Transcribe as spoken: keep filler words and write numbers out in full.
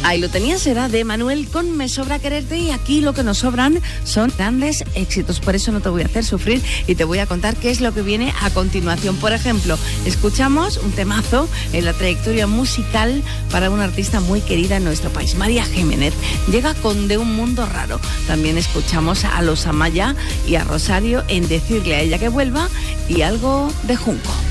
Ahí lo tenías, era de Manuel con Me Sobra Quererte, y aquí lo que nos sobran son grandes éxitos. Por eso no te voy a hacer sufrir y te voy a contar qué es lo que viene a continuación. Por ejemplo, escuchamos un temazo en la trayectoria musical para una artista muy querida en nuestro país, María Jiménez. Llega con De un mundo raro. También escuchamos a los Amaya y a Rosario en Decirle a ella que vuelva, y algo de Junco.